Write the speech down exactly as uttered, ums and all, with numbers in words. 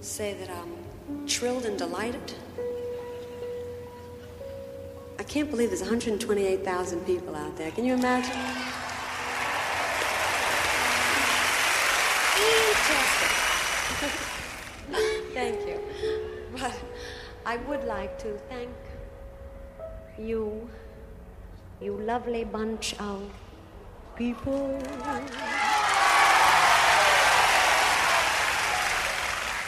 say that I'm thrilled and delighted. I can't believe there's one hundred twenty-eight thousand people out there. Can you imagine? Fantastic. Thank you. But I would like to thank you, you lovely bunch of people.